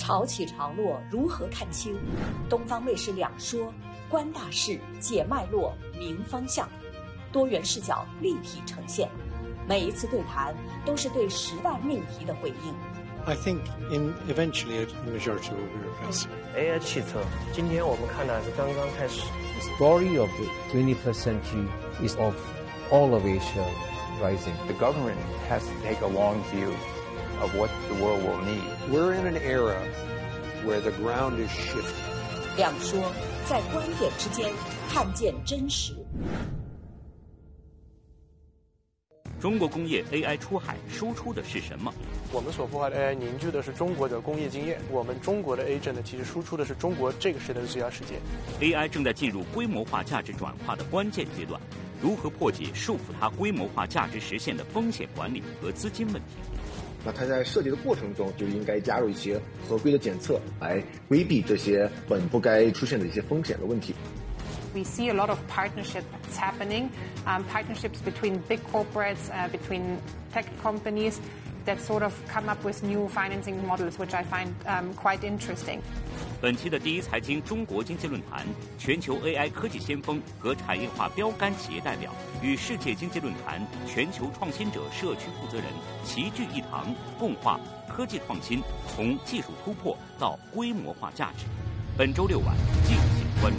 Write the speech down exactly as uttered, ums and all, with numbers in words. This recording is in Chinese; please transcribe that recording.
潮起潮落，如何看清？东方卫视两说，观大事，解脉络，明方向，多元视角立体呈现。每一次对谈都是对时代命题的回应。 I think in eventually a majority will be replaced. A I 汽车，今天我们看的是刚刚开始。 The story of the twenty-first century is of all of Asia rising. The government has to take a long view of what the world will need. We're in an era where the ground is shifting. 两说，在观点之间看见真实。 中国工业 A I 出海输出的是什么？ 我们所孵化的 A I 凝聚的是中国的工业经验，我们中国的 agent 呢，其实输出的是中国这个时代的最佳实践。 A I 正在进入规模化价值转化的关键阶段，如何破解束缚它规模化价值实现的风险管理和资金问题？ 那它在设计的过程中就应该加入一些合规的检测，来规避这些本不该出现的一些风险的问题。 We see a lot of partnerships happening, um, partnerships between big corporates, uh, between tech companies that sort of come up with new financing models, which I find um, quite interesting. 本期的第一财经中国经济论坛，全球 A I 科技先锋和产业化标杆企业代表与世界经济论坛全球创新者社区负责人齐聚一堂，共话科技创新从技术突破到规模化价值。本周六晚继续。